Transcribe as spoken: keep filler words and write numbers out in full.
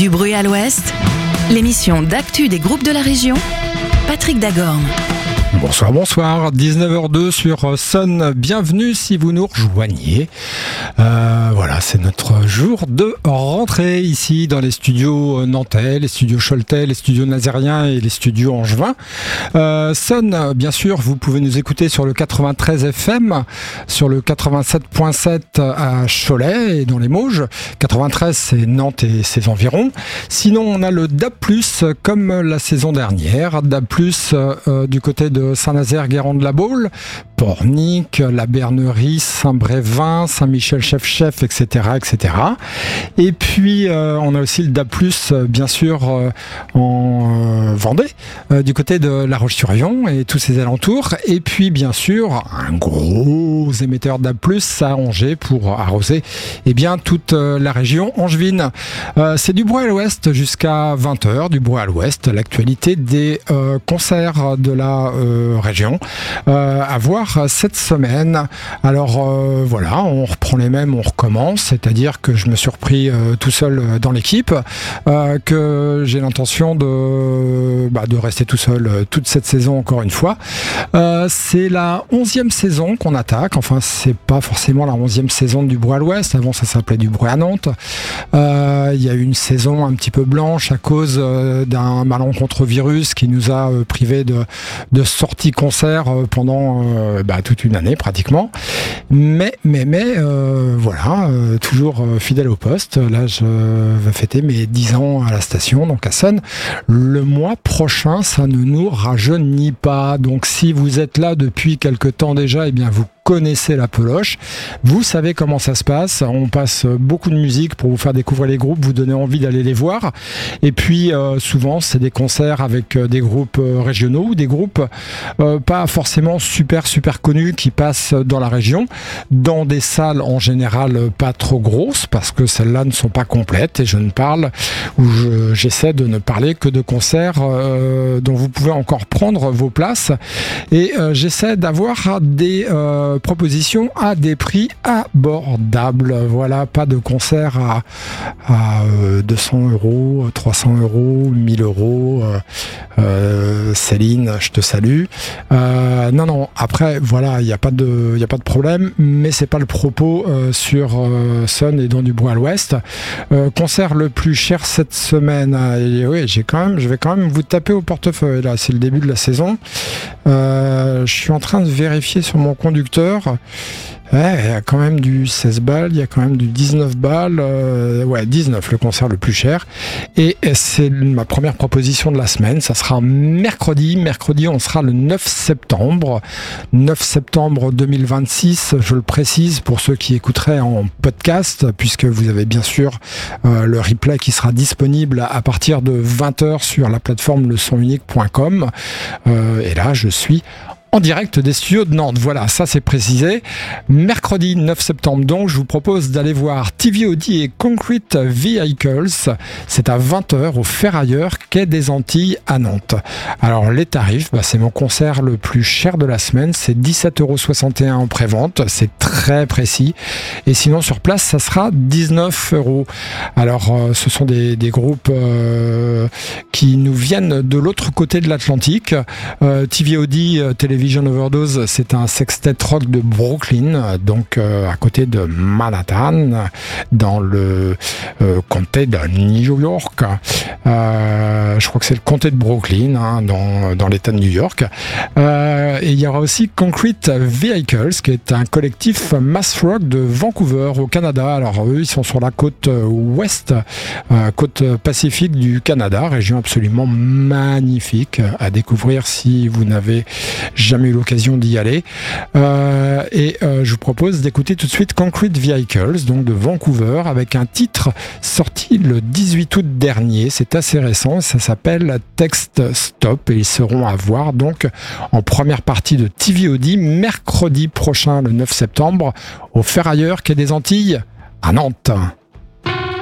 Du bruit à l'ouest, l'émission d'actu des groupes de la région, Patrick Dagorn. Bonsoir, bonsoir, dix-neuf heures deux sur Sun, bienvenue si vous nous rejoignez. Euh, voilà, c'est notre jour de rentrée ici dans les studios nantais, les studios choletais, les studios nazériens et les studios angevins. Euh, Sun, bien sûr, vous pouvez nous écouter sur le quatre-vingt-treize F M, sur le quatre-vingt-sept virgule sept à Cholet et dans les Mauges. quatre-vingt-treize, c'est Nantes et ses environs. Sinon, on a le D A B plus, comme la saison dernière, D A B plus euh, du côté de Saint-Nazaire, Guérande-la-Baule, Pornic, la Bernerie, Saint-Brévin, Saint-Michel-Chef-Chef, et cetera, et cetera. Et puis, euh, on a aussi le D A B plus, euh, bien sûr, euh, en euh, Vendée, euh, du côté de La Roche-sur-Yon et tous ses alentours. Et puis, bien sûr, un gros émetteur D A B plus à Angers pour arroser eh bien, toute euh, la région angevine. Euh, c'est du bruit à l'ouest jusqu'à vingt heures, du bruit à l'ouest, l'actualité des euh, concerts de la euh, région euh, à voir cette semaine. Alors euh, voilà, on reprend les mêmes, on recommence, c'est-à-dire que je me suis repris euh, tout seul dans l'équipe, euh, que j'ai l'intention de, bah, de rester tout seul euh, toute cette saison encore une fois. Euh, c'est la onzième saison qu'on attaque, enfin c'est pas forcément la onzième saison du bruit à l'ouest, avant ça s'appelait du bruit à Nantes. Euh, il y a eu une saison un petit peu blanche à cause euh, d'un malencontreux virus qui nous a euh, privé de, de sortie concert pendant euh, bah, toute une année pratiquement, mais mais mais euh, voilà, euh, toujours euh, fidèle au poste. Là je vais fêter mes dix ans à la station, donc à Sun le mois prochain. Ça ne nous rajeunit pas, donc si vous êtes là depuis quelque temps déjà, eh bien vous connaissez la peloche, vous savez comment ça se passe. On passe beaucoup de musique pour vous faire découvrir les groupes, vous donner envie d'aller les voir. Et puis euh, souvent c'est des concerts avec euh, des groupes euh, régionaux ou des groupes euh, pas forcément super super connus qui passent dans la région, dans des salles en général pas trop grosses parce que celles-là ne sont pas complètes. Et je ne parle ou je, j'essaie de ne parler que de concerts euh, dont vous pouvez encore prendre vos places. Et euh, j'essaie d'avoir des euh, propositions à des prix abordables. Voilà, pas de concert à, à euh, deux cents euros, trois cents euros, mille euros. Euh, euh, Céline, je te salue. Euh, non, non, après, voilà, il n'y a pas de, il n'y a pas de problème, mais c'est pas le propos euh, sur euh, Sun et dans du bruit à l'ouest. Euh, concert le plus cher cette semaine. Et oui, j'ai quand même, je vais quand même vous taper au portefeuille. Là, c'est le début de la saison. Euh, je suis en train de vérifier sur mon conducteur. Ouais, il y a quand même du seize balles, il y a quand même du dix-neuf balles, euh, ouais, dix-neuf, le concert le plus cher. Et c'est ma première proposition de la semaine, ça sera mercredi. Mercredi, on sera le neuf septembre. neuf septembre deux mille vingt-six, je le précise pour ceux qui écouteraient en podcast, puisque vous avez bien sûr euh, le replay qui sera disponible à partir de vingt heures sur la plateforme le son unique point com. Euh, et là, je suis en direct des studios de Nantes. Voilà, ça c'est précisé. Mercredi neuf septembre, donc, je vous propose d'aller voir T V O D et Concrete Vehicles. C'est à vingt heures au Ferrailleur, quai des Antilles à Nantes. Alors, les tarifs, bah, c'est mon concert le plus cher de la semaine. C'est dix-sept euros soixante et un en pré-vente. C'est très précis. Et sinon, sur place, ça sera dix-neuf euros. Alors, euh, ce sont des, des groupes euh, qui nous viennent de l'autre côté de l'Atlantique. Euh, T V O D, euh, Télévision Overdose, c'est un sextet rock de Brooklyn, donc euh, à côté de Manhattan, dans le euh, comté de New York. Euh, je crois que c'est le comté de Brooklyn, hein, dans, dans l'État de New York. Euh, et il y aura aussi Concrete Vehicles, qui est un collectif mass rock de Vancouver, au Canada. Alors eux, ils sont sur la côte ouest, euh, côte pacifique du Canada, région absolument magnifique à découvrir si vous n'avez jamais eu l'occasion d'y aller. Euh, et euh, je vous propose d'écouter tout de suite Concrete Vehicles, donc de Vancouver, avec un titre sorti le dix-huit août dernier. C'est assez récent, ça s'appelle Text Stop et ils seront à voir donc en première partie de T V O D mercredi prochain, le neuf septembre, au Ferrailleur, quai des Antilles à Nantes.